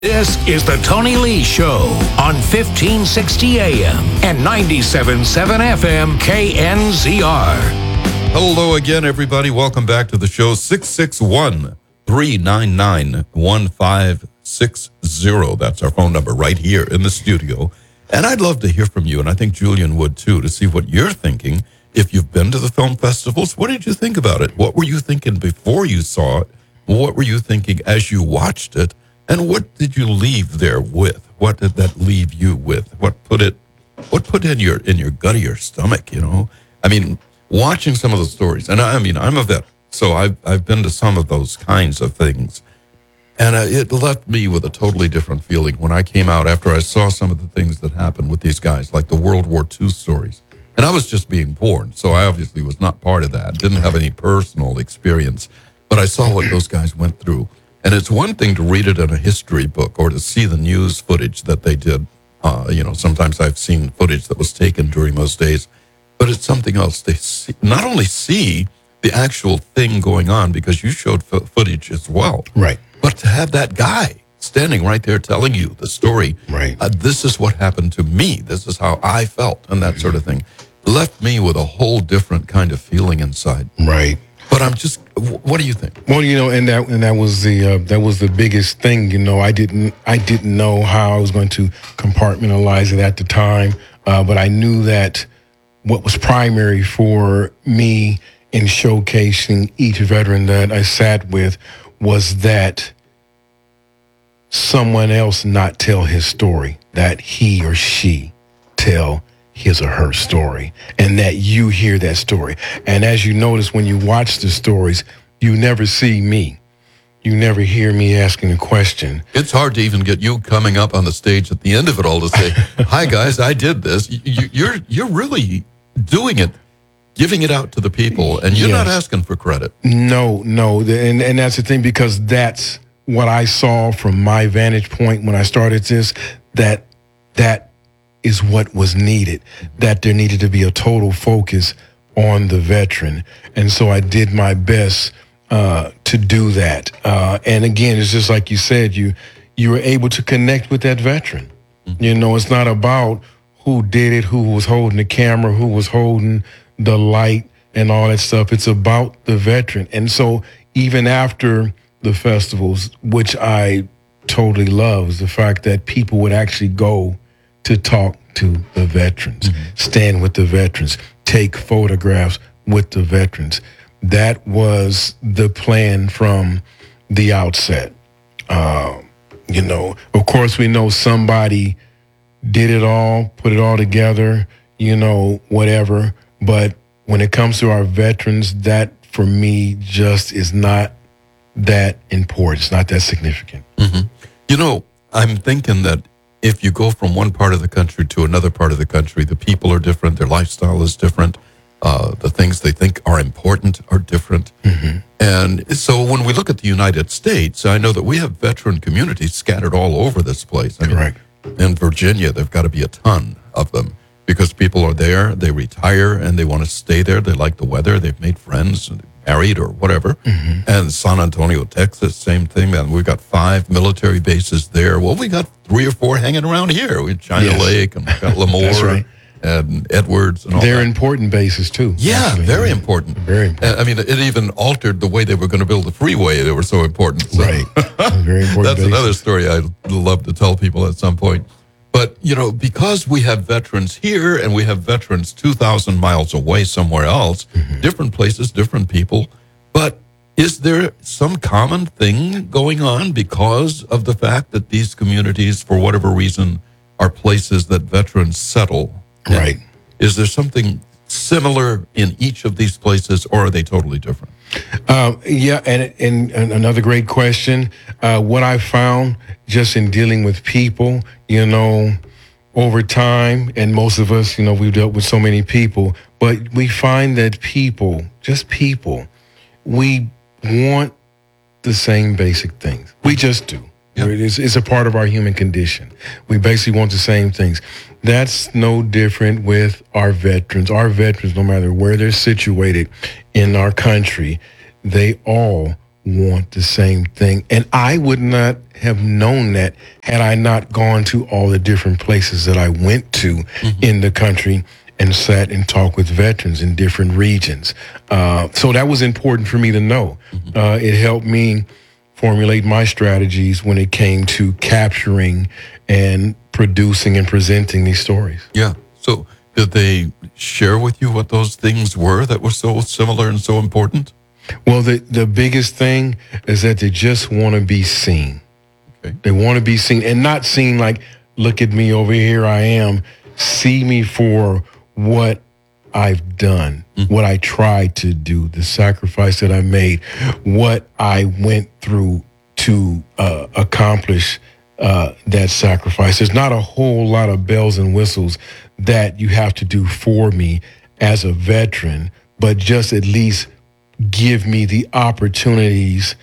This is the Tony Lee Show on 1560 AM and 97.7 FM KNZR. Hello again, everybody. Welcome back to the show. 661-399-1560. That's our phone number right here in the studio. And I'd love to hear from you, and I think Julian would too, to see what you're thinking. If you've been to the film festivals, what did you think about it? What were you thinking before you saw it? What were you thinking as you watched it? And what did you leave there with? What did that leave you with? What put in your gut of your stomach, you know? I mean, watching some of the stories, and I'm a vet, so I've been to some of those kinds of things. And it left me with a totally different feeling when I came out after I saw some of the things that happened with these guys, like the World War II stories. And I was just being born, so I obviously was not part of that, didn't have any personal experience, but I saw what those guys went through. And it's one thing to read it in a history book or to see the news footage that they did. Sometimes I've seen footage that was taken during those days, but it's something else. They not only see the actual thing going on, because you showed footage as well. Right. But to have that guy standing right there telling you the story, right. This is what happened to me. This is how I felt, and that sort of thing, left me with a whole different kind of feeling inside. Right. But what do you think? Well, and that was the biggest thing. I didn't know how I was going to compartmentalize it at the time, but I knew that what was primary for me in showcasing each veteran that I sat with was that someone else not tell his story, that he or she tell his or her story, and that you hear that story. And as you notice, when you watch the stories, you never see me. You never hear me asking a question. It's hard to even get you coming up on the stage at the end of it all to say, "Hi guys, I did this." You're really doing it, giving it out to the people, and you're not asking for credit. No, and that's the thing, because that's what I saw from my vantage point when I started this. That is what was needed. That there needed to be a total focus on the veteran, and so I did my best to do that. And again, it's just like you said, you were able to connect with that veteran. Mm-hmm. It's not about who did it, who was holding the camera, who was holding the light and all that stuff. It's about the veteran. And so even after the festivals, which I totally love, is the fact that people would actually go to talk to the veterans, mm-hmm. stand with the veterans, take photographs with the veterans. That was the plan from the outset. Of course, we know somebody did it all, put it all together, whatever. But when it comes to our veterans, that for me just is not that important. It's not that significant. Mm-hmm. I'm thinking that if you go from one part of the country to another part of the country, the people are different, their lifestyle is different, the things they think are important are different. Mm-hmm. And so when we look at the United States, I know that we have veteran communities scattered all over this place. Correct. In Virginia, there've got to be a ton of them, because people are there, they retire, and they want to stay there. They like the weather, they've made friends, married or whatever. Mm-hmm. And San Antonio, Texas, same thing. And we've got 5 military bases there. Well, we got 3 or 4 hanging around here. We have China Lake, and we've got Lemoore. That's right. And Edwards and all They're that. important bases, too. Yeah, actually. Very important. Very important. It even altered the way they were going to build the freeway. They were so important. So. Right. Very important. That's bases. Another story I'd love to tell people at some point. But, because we have veterans here and we have veterans 2,000 miles away somewhere else, mm-hmm. different places, different people. But is there some common thing going on because of the fact that these communities, for whatever reason, are places that veterans settle? Right. Is there something similar in each of these places, or are they totally different? And another great question. What I found just in dealing with people, over time, and most of us, we've dealt with so many people, but we find that people, we want the same basic things. We just do. Yep. It's a part of our human condition. We basically want the same things. That's no different with our veterans. Our veterans, no matter where they're situated in our country, they all want the same thing. And I would not have known that had I not gone to all the different places that I went to in the country and sat and talked with veterans in different regions. So that was important for me to know. It helped me formulate my strategies when it came to capturing and producing and presenting these stories. Yeah. So did they share with you what those things were that were so similar and so important? Well, the biggest thing is that they just want to be seen. Okay. They want to be seen, and not seen like, look at me over here, I am. See me for what I've done, what I tried to do, the sacrifice that I made, what I went through to accomplish that sacrifice. There's not a whole lot of bells and whistles that you have to do for me as a veteran, but just at least give me the opportunities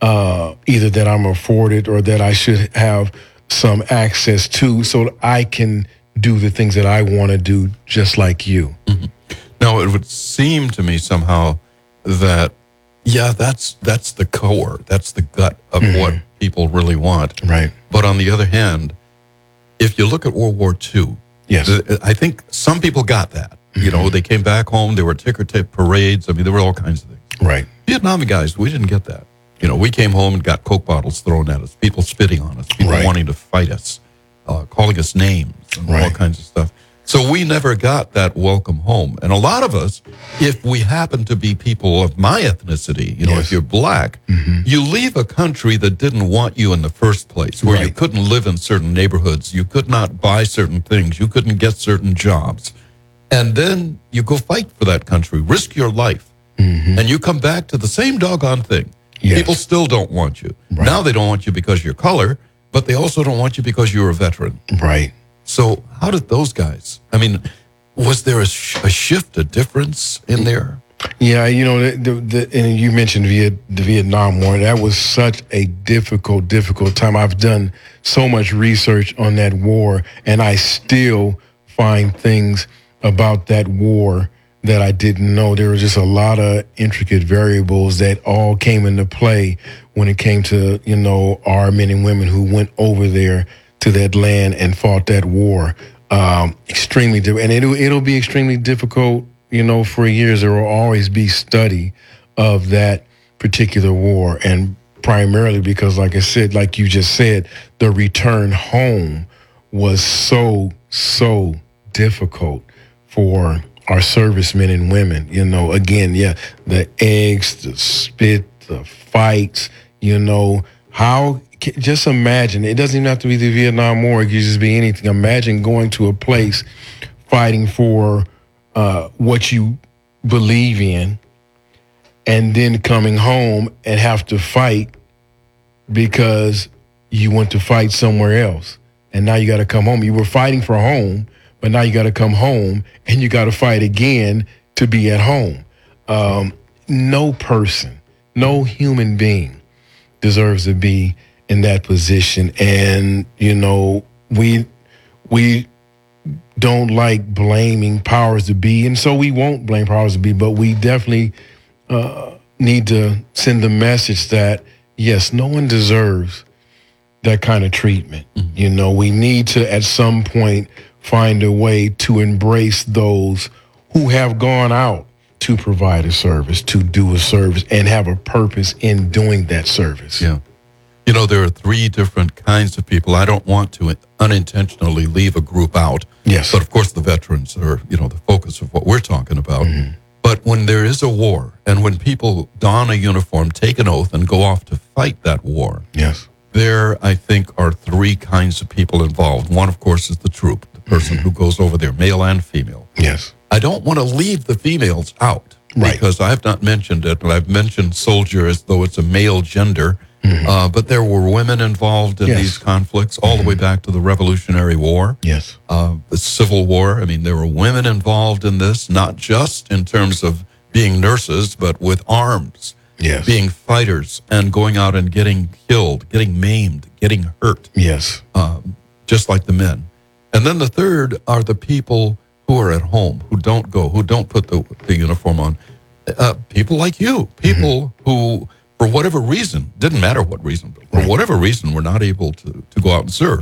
either that I'm afforded or that I should have some access to so that I can do the things that I want to do just like you. Now, it would seem to me somehow that, yeah, that's the core, that's the gut of what people really want. Right. But on the other hand, if you look at World War II, Yes. I think some people got that. You know, they came back home, there were ticker tape parades. I mean, there were all kinds of things. Right. Vietnam guys, we didn't get that. You know, we came home and got Coke bottles thrown at us, people spitting on us, people Right. wanting to fight us, calling us names and all Right. kinds of stuff. So we never got that welcome home. And a lot of us, if we happen to be people of my ethnicity, you know, Yes. if you're black, you leave a country that didn't want you in the first place, where you Right. couldn't live in certain neighborhoods, you could not buy certain things, you couldn't get certain jobs. And then you go fight for that country, risk your life, and you come back to the same doggone thing. Yes. People still don't want you. Right. Now they don't want you because of your color, but they also don't want you because you're a veteran. Right. So how did those guys, I mean, was there a shift, a difference in there? Yeah, you know, and you mentioned the Vietnam War. That was such a difficult time. I've done so much research on that war, and I still find things about that war that I didn't know. There were just a lot of intricate variables that all came into play when it came to, you know, our men and women who went over there to that land and fought that war. Extremely difficult, and it'll be extremely difficult. You know, for years there will always be study of that particular war, and primarily because, like I said, like you just said, the return home was so difficult for our servicemen and women. You know, again, yeah, the eggs, the spit, the fights. You know, just imagine, it doesn't even have to be the Vietnam War, it could just be anything. Imagine going to a place fighting for what you believe in, and then coming home and have to fight because you went to fight somewhere else. And now you got to come home. You were fighting for home, but now you got to come home and you got to fight again to be at home. No person, no human being deserves to be in that position. And, you know, we don't like blaming powers to be, and so we won't blame powers to be, but we definitely need to send the message that, yes, no one deserves that kind of treatment. You know, we need to, at some point, find a way to embrace those who have gone out to provide a service, to do a service, and have a purpose in doing that service. Yeah. You know, there are three different kinds of people. I don't want to unintentionally leave a group out. Yes. But of course, the veterans are, you know, the focus of what we're talking about. But when there is a war, and when people don a uniform, take an oath, and go off to fight that war, Yes. there, I think, are three kinds of people involved. One, of course, is the troop, the person who goes over there, male and female. Yes. I don't want to leave the females out, Right. because I have not mentioned it, and I've mentioned soldier as though it's a male gender. But there were women involved in Yes. these conflicts all the way back to the Revolutionary War, Yes. the Civil War. I mean, there were women involved in this, not just in terms of being nurses, but with arms, Yes. being fighters, and going out and getting killed, getting maimed, getting hurt, Yes. just like the men. And then the third are the people who are at home, who don't go, who don't put the uniform on. People like you, people who, for for whatever reason, didn't matter what reason, but for whatever reason, were not able to go out and serve.